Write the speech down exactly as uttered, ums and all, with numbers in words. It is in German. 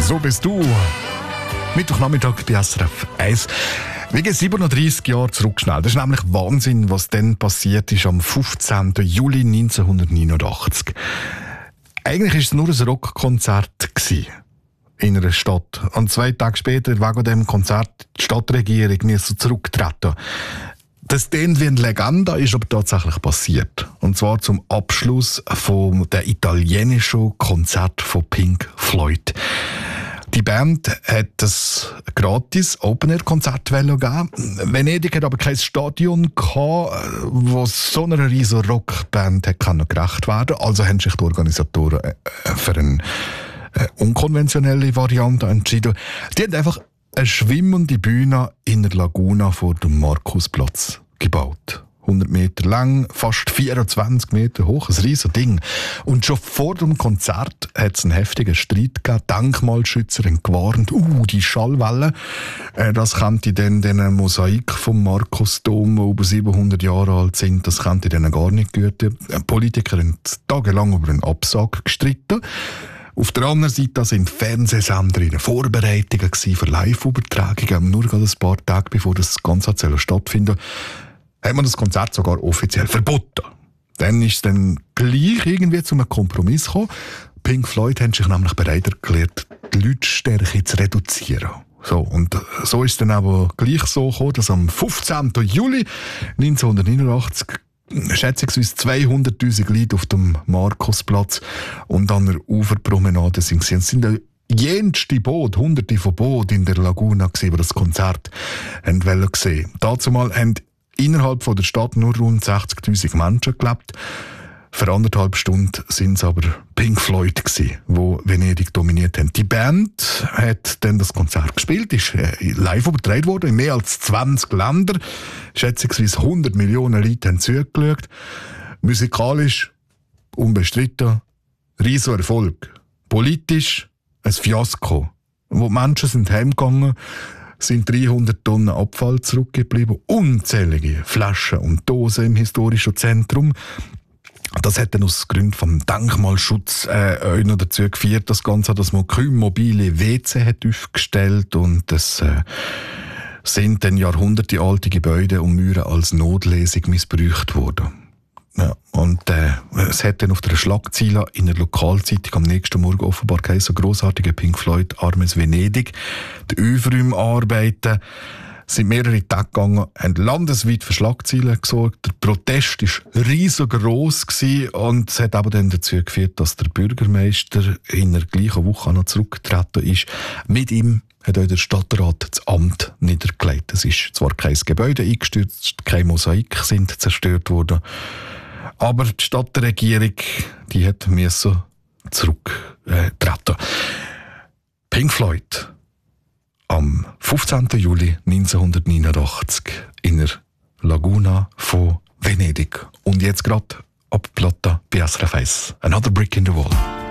So bist du. Mittwochnachmittag bei S R F eins. Wir gehen siebenunddreissig Jahre zurück schnell. Das ist nämlich Wahnsinn, was dann passiert ist am fünfzehnten Juli neunzehnhundertneunundachtzig. Eigentlich war es nur ein Rockkonzert in einer Stadt. Und zwei Tage später, wegen diesem Konzert, die Stadtregierung musste zurücktreten. Das klingt wie eine Legende, ist aber tatsächlich passiert. Und zwar zum Abschluss von der italienischen Konzert von Pink Floyd. Die Band hat das gratis Open-Air-Konzert gegeben. Venedig hat aber kein Stadion gehabt, wo so einer riesen Rockband gerecht werden konnte. Also haben sich die Organisatoren für eine unkonventionelle Variante entschieden. Die haben einfach eine schwimmende Bühne in der Laguna vor dem Markusplatz gebaut. hundert Meter lang, fast vierundzwanzig Meter hoch, ein riesiges Ding. Und schon vor dem Konzert hat es einen heftigen Streit gegeben. Denkmalschützer haben gewarnt, uh, die Schallwelle, äh, das könnte dann den Mosaik vom Markusdom, die über siebenhundert Jahre alt sind, das könnte denen gar nicht gehören. Politiker haben tagelang über einen Absag gestritten. Auf der anderen Seite sind Fernsehsender in Vorbereitungen für Live-Übertragungen. Nur gerade ein paar Tage bevor das Ganze stattfindet, hat man das Konzert sogar offiziell verboten. Dann ist es dann gleich irgendwie zu einem Kompromiss gekommen. Pink Floyd haben sich nämlich bereit erklärt, die Lautstärke zu reduzieren. So, und so ist es dann aber gleich so gekommen, dass am fünfzehnten Juli neunzehnhundertneunundachtzig schätzungsweise zweihunderttausend Leute auf dem Markusplatz und an der Uferpromenade sind. Es sind jenste Boote, hunderte von Booten in der Laguna gewesen, die das Konzert haben wollen. Dazu mal haben innerhalb von der Stadt nur rund sechzigtausend Menschen gelebt. Für anderthalb Stunden sind es aber Pink Floyd gewesen, die Venedig dominiert haben. Die Band hat dann das Konzert gespielt, ist live übertragen worden in mehr als zwanzig Ländern. Schätzungsweise hundert Millionen Leute haben zugeschaut. Musikalisch unbestritten, riesiger Erfolg. Politisch ein Fiasko. Wo die Menschen sind heimgegangen, sind dreihundert Tonnen Abfall zurückgeblieben, unzählige Flaschen und Dosen im historischen Zentrum. Das hat dann aus Gründen vom Denkmalschutz äh, noch dazu geführt, das Ganze, dass man kaum mobile W C hat aufgestellt und es äh, sind dann jahrhundertealte Gebäude und Mauern als Notlesung missbraucht worden. Ja, und äh, es hat dann auf der Schlagzeile in der Lokalzeitung am nächsten Morgen offenbar geheißen, grossartige Pink Floyd, armes Venedig. Die Aufräumarbeiten sind mehrere Tage gegangen, haben landesweit für Schlagzeilen gesorgt. Der Protest war riesengroß und es hat aber dann dazu geführt, dass der Bürgermeister in der gleichen Woche noch zurückgetreten ist. Mit ihm hat auch der Stadtrat das Amt niedergelegt. Es ist zwar kein Gebäude eingestürzt, keine Mosaik sind zerstört worden, aber die Stadtregierung, die hat müssen zurücktreten. Pink Floyd am fünfzehnten Juli neunzehnhundertneunundachtzig in der Laguna von Venedig. Und jetzt gerade ab Platte bei S R F eins. Another Brick in the Wall.